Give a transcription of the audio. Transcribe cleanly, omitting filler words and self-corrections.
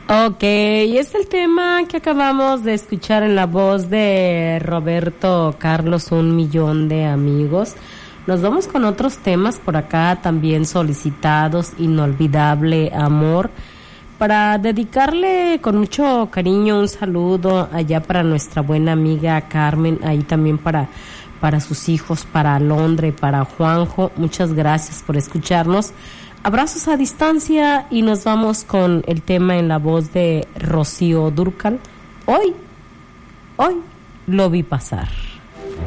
Ok, es el tema que acabamos de escuchar en la voz de Roberto Carlos, 1,000,000 de amigos. Nos vamos con otros temas por acá también solicitados. Inolvidable amor, para dedicarle con mucho cariño un saludo allá para nuestra buena amiga Carmen, ahí también para sus hijos, para Alondra y para Juanjo. Muchas gracias por escucharnos. Abrazos a distancia y nos vamos con el tema en la voz de Rocío Dúrcal. Hoy lo vi pasar.